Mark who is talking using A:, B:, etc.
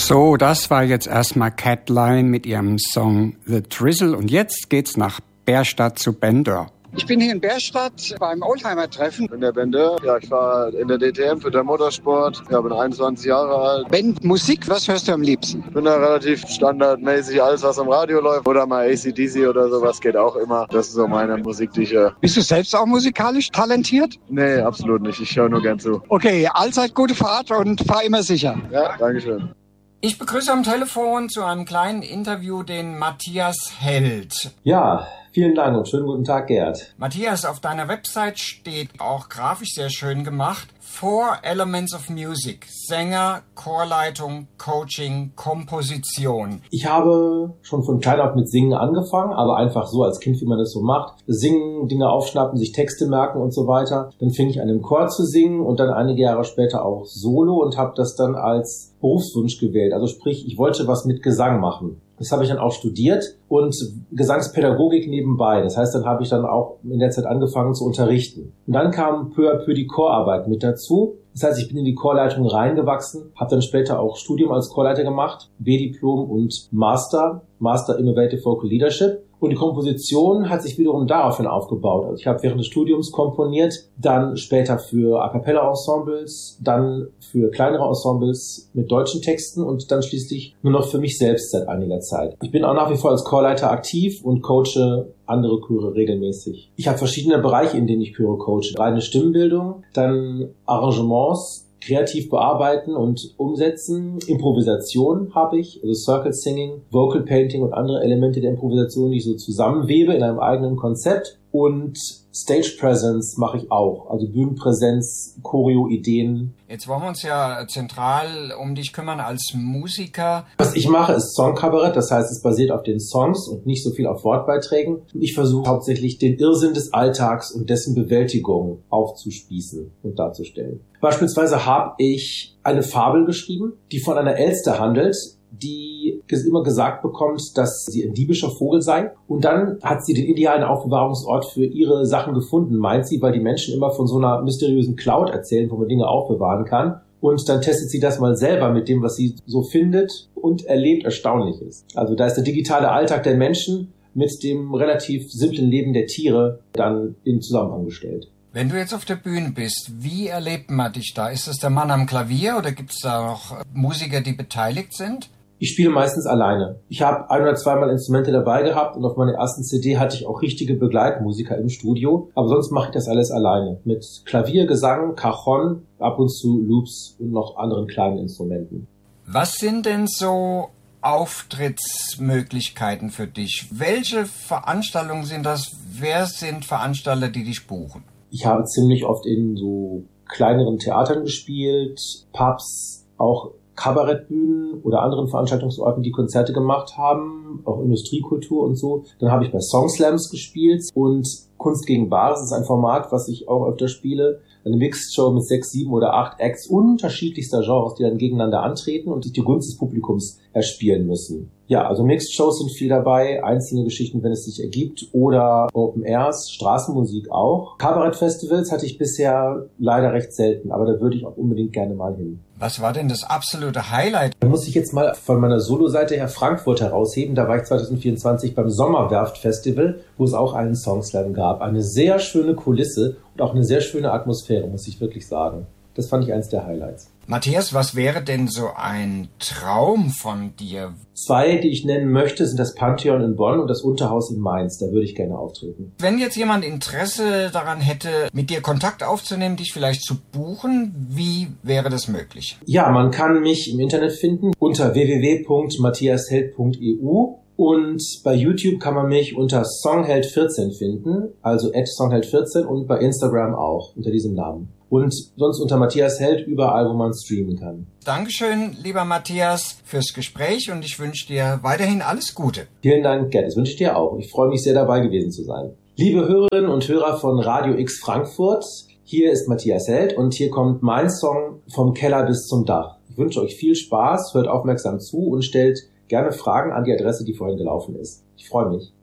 A: So, das war jetzt erstmal Catline mit ihrem Song The Drizzle und jetzt geht's nach Bärstadt zu Ben Dörr.
B: Ich bin hier in Bärstadt beim Oldtimer-Treffen.
C: In der Ben Dörr. Ja, ich fahre in der DTM für den Motorsport. Ja, bin 21 Jahre alt.
B: Ben, Musik, was hörst du am liebsten?
C: Ich bin da relativ standardmäßig alles, was im Radio läuft. Oder mal AC/DC oder sowas geht auch immer. Das ist so meine Musik, die ich höre.
B: Bist du selbst auch musikalisch talentiert?
C: Nee, absolut nicht. Ich höre nur gern zu.
B: Okay, allzeit gute Fahrt und fahr immer sicher.
C: Ja, dankeschön.
D: Ich begrüße am Telefon zu einem kleinen Interview den Matthias Held.
E: Ja, vielen Dank und schönen guten Tag, Gerd.
D: Matthias, auf deiner Website steht auch grafisch sehr schön gemacht: 4 Elements of Music. Sänger, Chorleitung, Coaching, Komposition.
E: Ich habe schon von klein auf mit Singen angefangen, aber einfach so als Kind, wie man das so macht. Singen, Dinge aufschnappen, sich Texte merken und so weiter. Dann fing ich an, im Chor zu singen und dann einige Jahre später auch solo und habe das dann als Berufswunsch gewählt. Also sprich, ich wollte was mit Gesang machen. Das habe ich dann auch studiert und Gesangspädagogik nebenbei. Das heißt, dann habe ich dann auch in der Zeit angefangen zu unterrichten. Und dann kam peu à peu die Chorarbeit mit dazu. Das heißt, ich bin in die Chorleitung reingewachsen, habe dann später auch Studium als Chorleiter gemacht, B-Diplom und Master Innovative Vocal Leadership. Und die Komposition hat sich wiederum daraufhin aufgebaut. Also ich habe während des Studiums komponiert, dann später für A-Cappella-Ensembles, dann für kleinere Ensembles mit deutschen Texten und dann schließlich nur noch für mich selbst seit einiger Zeit. Ich bin auch nach wie vor als Chorleiter aktiv und coache andere Chöre regelmäßig. Ich habe verschiedene Bereiche, in denen ich Chöre coache. Reine Stimmbildung, dann Arrangements, kreativ bearbeiten und umsetzen. Improvisation habe ich, also Circle Singing, Vocal Painting und andere Elemente der Improvisation, die ich so zusammenwebe in einem eigenen Konzept. Und Stage Presence mache ich auch, also Bühnenpräsenz, Choreo-Ideen.
D: Jetzt wollen wir uns ja zentral um dich kümmern als Musiker.
E: Was ich mache, ist Songkabarett, das heißt, es basiert auf den Songs und nicht so viel auf Wortbeiträgen. Ich versuche hauptsächlich den Irrsinn des Alltags und dessen Bewältigung aufzuspießen und darzustellen. Beispielsweise habe ich eine Fabel geschrieben, die von einer Elster handelt, die immer gesagt bekommt, dass sie ein diebischer Vogel sei. Und dann hat sie den idealen Aufbewahrungsort für ihre Sachen gefunden, meint sie, weil die Menschen immer von so einer mysteriösen Cloud erzählen, wo man Dinge aufbewahren kann. Und dann testet sie das mal selber mit dem, was sie so findet und erlebt Erstaunliches. Also da ist der digitale Alltag der Menschen mit dem relativ simplen Leben der Tiere dann in Zusammenhang gestellt.
D: Wenn du jetzt auf der Bühne bist, wie erlebt man dich da? Ist es der Mann am Klavier oder gibt es da noch Musiker, die beteiligt sind?
E: Ich spiele meistens alleine. Ich habe 1 oder 2 Mal Instrumente dabei gehabt und auf meiner ersten CD hatte ich auch richtige Begleitmusiker im Studio. Aber sonst mache ich das alles alleine. Mit Klavier, Gesang, Cajon, ab und zu Loops und noch anderen kleinen Instrumenten.
D: Was sind denn so Auftrittsmöglichkeiten für dich? Welche Veranstaltungen sind das? Wer sind Veranstalter, die dich buchen?
E: Ich habe ziemlich oft in so kleineren Theatern gespielt, Pubs, auch Kabarettbühnen oder anderen Veranstaltungsorten, die Konzerte gemacht haben, auch Industriekultur und so. Dann habe ich bei Songslams gespielt und Kunst gegen Bares ist ein Format, was ich auch öfter spiele. Eine Mixed-Show mit 6, 7 oder 8 Acts unterschiedlichster Genres, die dann gegeneinander antreten und sich die Gunst des Publikums erspielen müssen. Ja, also Mixed-Shows sind viel dabei, einzelne Geschichten, wenn es sich ergibt, oder Open Airs, Straßenmusik auch. Kabarettfestivals hatte ich bisher leider recht selten, aber da würde ich auch unbedingt gerne mal hin.
D: Was war denn das absolute Highlight?
E: Da muss ich jetzt mal von meiner Solo-Seite her Frankfurt herausheben. Da war ich 2024 beim Sommerwerft-Festival, wo es auch einen Songslam gab. Eine sehr schöne Kulisse und auch eine sehr schöne Atmosphäre, muss ich wirklich sagen. Das fand ich eins der Highlights.
D: Matthias, was wäre denn so ein Traum von dir?
E: 2, die ich nennen möchte, sind das Pantheon in Bonn und das Unterhaus in Mainz. Da würde ich gerne auftreten.
D: Wenn jetzt jemand Interesse daran hätte, mit dir Kontakt aufzunehmen, dich vielleicht zu buchen, wie wäre das möglich?
E: Ja, man kann mich im Internet finden unter www.matthiasheld.eu. Und bei YouTube kann man mich unter Songheld14 finden, also @Songheld14 und bei Instagram auch unter diesem Namen. Und sonst unter Matthias Held überall, wo man streamen kann.
D: Dankeschön, lieber Matthias, fürs Gespräch und ich wünsche dir weiterhin alles Gute.
E: Vielen Dank, Gerd, das wünsche ich dir auch. Ich freue mich sehr, dabei gewesen zu sein. Liebe Hörerinnen und Hörer von Radio X Frankfurt, hier ist Matthias Held und hier kommt mein Song Vom Keller bis zum Dach. Ich wünsche euch viel Spaß, hört aufmerksam zu und stellt gerne Fragen an die Adresse, die vorhin gelaufen ist. Ich freue mich.